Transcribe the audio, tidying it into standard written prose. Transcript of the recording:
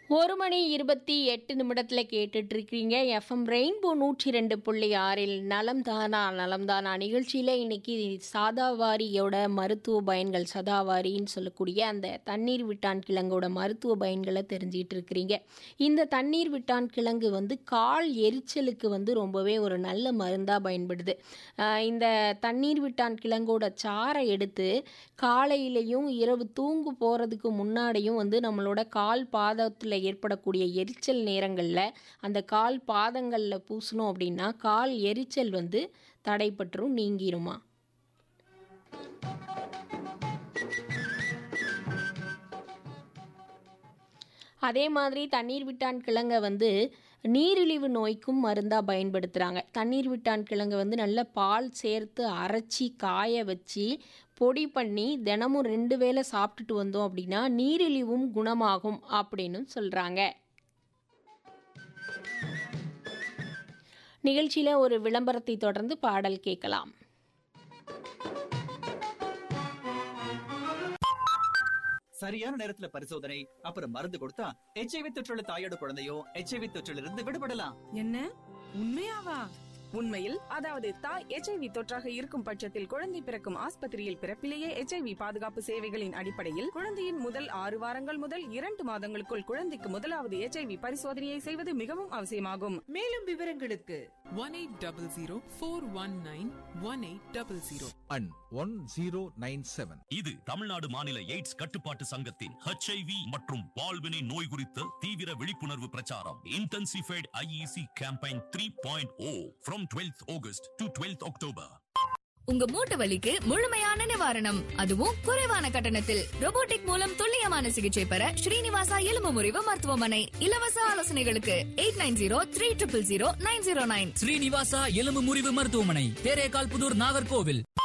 1:28 கேட்டுட்டு இருக்கீங்க. FM rainbow 102.6 நலம் தானா நலம் தானா நிகழ்ச்சியில் இன்னைக்கு சாதாவாரியோட மருத்துவ பயன்கள், சதாவாரின்னு சொல்லக்கூடிய அந்த தண்ணீர் விட்டான் கிழங்கோட மருத்துவ பயன்களை தெரிஞ்சிட்டு இருக்கிறீங்க. இந்த தண்ணீர் விட்டான் கிழங்கு கால் எரிச்சலுக்கு ரொம்பவே ஒரு நல்ல மருந்தாக பயன்படுது. இந்த தண்ணீர் விட்டான் கிழங்கோட சாறை எடுத்து காலையிலையும் இரவு தூங்கு போகிறதுக்கு முன்னாடியும் நம்மளோட கால் பாதத்தில் ஏற்படக்கூடிய எரிச்சல் நேரங்களில் அந்த கால் பாதங்களில் பூசணும் அப்படின்னா கால் எரிச்சல் தடைப்பற்றும், நீங்கிருமா. அதே மாதிரி தண்ணீர் விட்டான் கிழங்கை நீரிழிவு நோய்க்கும் மருந்தாக பயன்படுத்துகிறாங்க. தண்ணீர் விட்டான் கிழங்கை நல்ல பால் சேர்த்து அரைச்சி காய வச்சு பொடி பண்ணி தினமும் 2 வேளை சாப்பிட்டுட்டு வந்தோம் அப்படின்னா நீரிழிவும் குணமாகும் அப்படின்னு சொல்கிறாங்க. நிகழ்ச்சியில் ஒரு விளம்பரத்தை தொடர்ந்து பாடல் கேட்கலாம். சரியான நேரத்துல பரிசோதனை அப்புறம் மருந்து கொடுத்தா HIV தொற்றுள்ள தாயோட குழந்தையோ HIV தொற்றிலிருந்து விடுபடலாம். என்ன உண்மையாவா? உண்மையில், அதாவது தாய் HIV தொற்றாக இருக்கும் பட்சத்தில் குழந்தை பிறக்கும் ஆஸ்பத்திரியில் பிறப்பிலேயே HIV பாதுகாப்பு சேவைகளின் அடிப்படையில் குழந்தையின் முதல் 6 வாரங்கள் முதல் 2 மாதங்களுக்குள் குழந்தைக்கு முதலாவது HIV பரிசோதனையை செய்வது மிகவும் அவசியமாகும். மேலும் விவரங்களுக்கு 1800-419-1800 and 1097. இது தமிழ்நாடு மாநில எய்ட்ஸ் கட்டுப்பாட்டு சங்கத்தின் HIV மற்றும் பால்வினை நோய் குறித்த தீவிர விழிப்புணர்வு பிரச்சாரம். Intensified IEC campaign 3.0 from 12th August to 12th October. உங்க மூட்டு வலிக்கு முழுமையான நிவாரணம், அதுவும் குறைவான கட்டணத்தில். ரோபோட்டிக் மூலம் துல்லியமான சிகிச்சை பெற ஸ்ரீனிவாசா எலும்பு முறிவு மருத்துவமனை. இலவச ஆலோசனைகளுக்கு 8903000909. ஸ்ரீனிவாசா எலும்பு முறிவு மருத்துவமனை, தேரேகால் புதூர், நாகர்கோவில்.